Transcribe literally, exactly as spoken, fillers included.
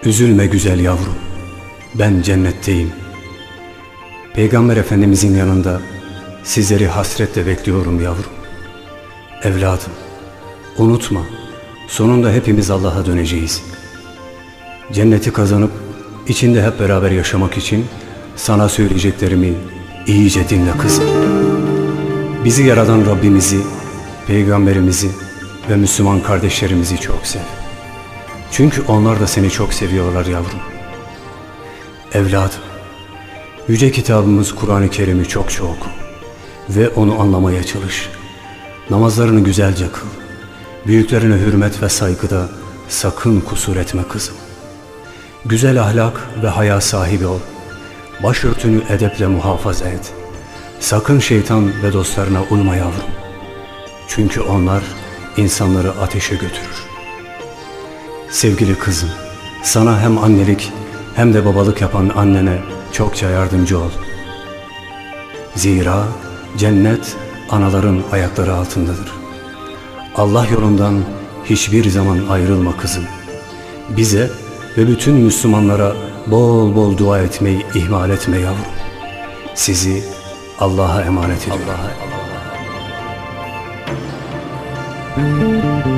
Üzülme güzel yavrum, ben cennetteyim. Peygamber Efendimizin yanında sizleri hasretle bekliyorum yavrum. Evladım, unutma, sonunda hepimiz Allah'a döneceğiz. Cenneti kazanıp içinde hep beraber yaşamak için sana söyleyeceklerimi iyice dinle kızım. Bizi yaradan Rabbimizi, Peygamberimizi ve Müslüman kardeşlerimizi çok sev. Çünkü onlar da seni çok seviyorlar yavrum. Evladım, yüce kitabımız Kur'an-ı Kerim'i çokça oku ve onu anlamaya çalış. Namazlarını güzelce kıl. Büyüklerine hürmet ve saygıda sakın kusur etme kızım. Güzel ahlak ve haya sahibi ol. Başörtünü edeple muhafaza et. Sakın şeytan ve dostlarına uyma yavrum. Çünkü onlar insanları ateşe götürür. Sevgili kızım, sana hem annelik hem de babalık yapan annene çokça yardımcı ol. Zira cennet anaların ayakları altındadır. Allah yolundan hiçbir zaman ayrılma kızım. Bize ve bütün Müslümanlara bol bol dua etmeyi ihmal etme yavrum. Sizi Allah'a emanet ediyorum. Allah'a emanet.